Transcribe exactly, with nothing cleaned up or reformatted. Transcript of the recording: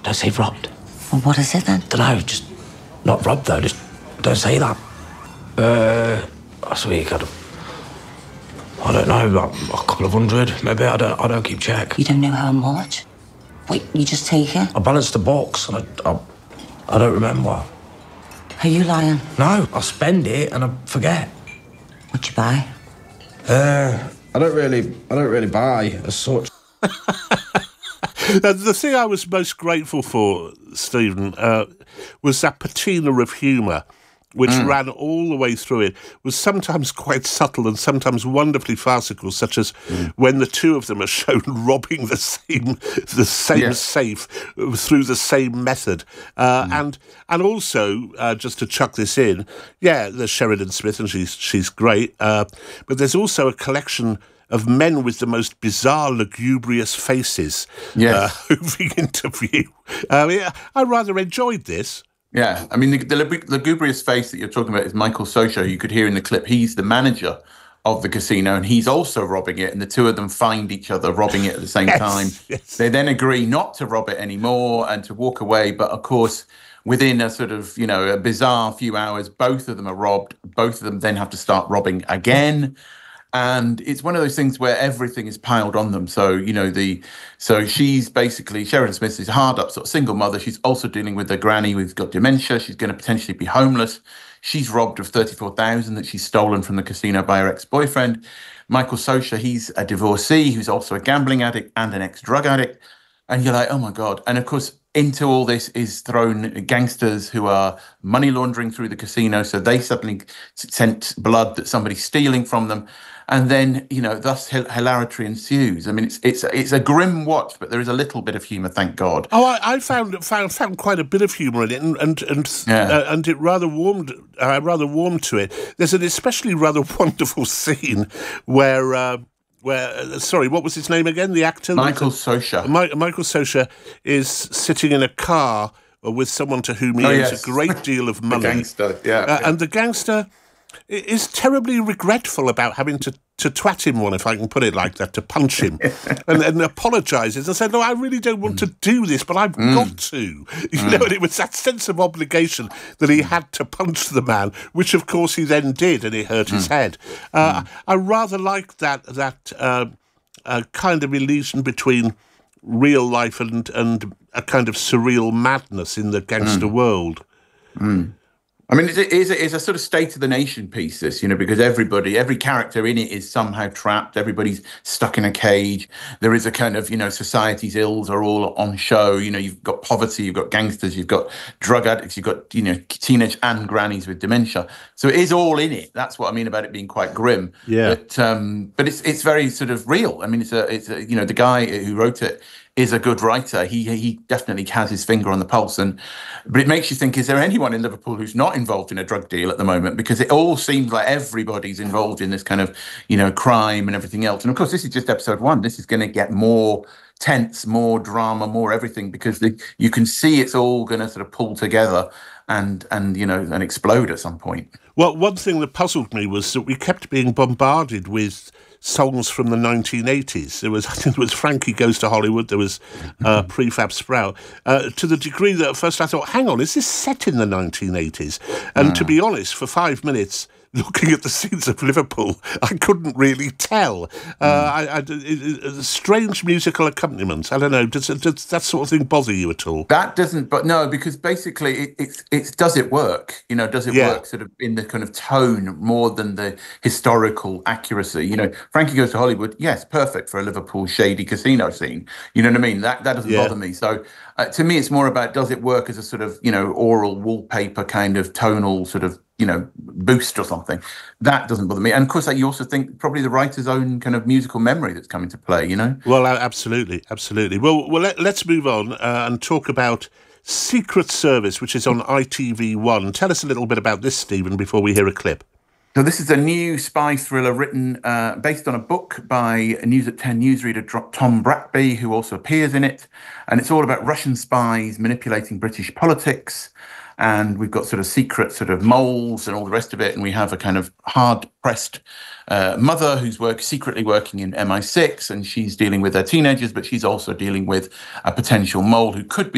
Don't say robbed. Well, what is it then? Don't know, just not robbed though, just don't say that. Uh, I swear you got, I don't know, a, a couple of hundred, maybe, I don't I don't keep check. You don't know how much? Wait, you just take it? I balanced the box and I, I, I don't remember. Are you lying? No, I spend it and I forget. What'd you buy? Uh, I don't really, I don't really buy as such. The thing I was most grateful for, Stephen, uh, was that patina of humour, which mm. ran all the way through it, was sometimes quite subtle and sometimes wonderfully farcical, such as mm. when the two of them are shown robbing the same the same yes. safe through the same method. Uh, mm. And and also, uh, just to chuck this in, yeah, there's Sheridan Smith, and she's, she's great, uh, but there's also a collection of men with the most bizarre, lugubrious faces yes. uh, moving into view. Uh, yeah, I rather enjoyed this. Yeah, I mean, the, the lugubrious face that you're talking about is Michael Sosha. You could hear in the clip, he's the manager of the casino, and he's also robbing it, and the two of them find each other robbing it at the same yes, time. Yes. They then agree not to rob it anymore and to walk away, but of course, within a sort of, you know, a bizarre few hours, both of them are robbed. Both of them then have to start robbing again. And it's one of those things where everything is piled on them. So, you know, the so she's basically, Sheridan Smith is hard up, sort of single mother. She's also dealing with a granny who's got dementia. She's going to potentially be homeless. She's robbed of thirty-four thousand dollars that she's stolen from the casino by her ex-boyfriend. Michael Sosha, he's a divorcee who's also a gambling addict and an ex-drug addict. And you're like, oh, my God. And, of course, into all this is thrown gangsters who are money laundering through the casino. So they suddenly scent blood that somebody's stealing from them. And then, you know, thus hilarity ensues. I mean, it's it's it's a grim watch, but there is a little bit of humour, thank God. Oh, I, I found found found quite a bit of humour in it, and and and, yeah. uh, and it rather warmed. I uh, rather warmed to it. There's an especially rather wonderful scene where. Uh, Where, uh, sorry, what was his name again? The actor? Michael Sosha. My, Michael Sosha is sitting in a car with someone to whom he oh, owes yes. a great deal of money. The gangster, yeah, uh, yeah. And the gangster is terribly regretful about having to, to twat him one, if I can put it like that, to punch him, and, and apologises and said, no, I really don't want mm. to do this, but I've mm. got to. You mm. know, and it was that sense of obligation that he had to punch the man, which, of course, he then did, and it hurt mm. his head. Uh, mm. I rather like that, that uh, uh, kind of illusion between real life and, and a kind of surreal madness in the gangster mm. world. Mm. I mean, it's a, it's, a, it's a sort of state of the nation piece, this, you know, because everybody, every character in it is somehow trapped. Everybody's stuck in a cage. There is a kind of, you know, society's ills are all on show. You know, you've got poverty, you've got gangsters, you've got drug addicts, you've got, you know, teenage and grannies with dementia. So it is all in it. That's what I mean about it being quite grim. Yeah. But, um, but it's it's very sort of real. I mean, it's a, it's a, you know, the guy who wrote it is a good writer. He he definitely has his finger on the pulse. And but it makes you think, is there anyone in Liverpool who's not involved in a drug deal at the moment? Because it all seems like everybody's involved in this kind of, you know, crime and everything else. And of course, this is just episode one. This is going to get more tense, more drama, more everything, because the, you can see it's all going to sort of pull together and, and you know, and explode at some point. Well, one thing that puzzled me was that we kept being bombarded with songs from the nineteen eighties. There was, I think it was Frankie Goes to Hollywood, there was uh, Prefab Sprout, uh, to the degree that at first I thought, hang on, is this set in the nineteen eighties? And mm. to be honest, for five minutes, looking at the scenes of Liverpool, I couldn't really tell. Uh, mm. I, I, it, it, strange musical accompaniment. I don't know. Does, does that sort of thing bother you at all? That doesn't, but no, because basically it, it's, it's, does it work? You know, does it yeah. work sort of in the kind of tone more than the historical accuracy? You know, Frankie Goes to Hollywood, yes, perfect for a Liverpool shady casino scene. You know what I mean? That, that doesn't yeah. bother me. So uh, to me, it's more about, does it work as a sort of, you know, oral wallpaper kind of tonal sort of, you know, boost or something. That doesn't bother me. And of course, you also think probably the writer's own kind of musical memory that's come into play, you know? Well, absolutely, absolutely. Well, well let, let's move on uh, and talk about Secret Service, which is on I T V one. Tell us a little bit about this, Stephen, before we hear a clip. So this is a new spy thriller written, uh, based on a book by News at ten newsreader Tom Bratby, who also appears in it. And it's all about Russian spies manipulating British politics. And we've got sort of secret sort of moles and all the rest of it. And we have a kind of hard-pressed uh, mother who's work, secretly working in M I six, and she's dealing with her teenagers, but she's also dealing with a potential mole who could be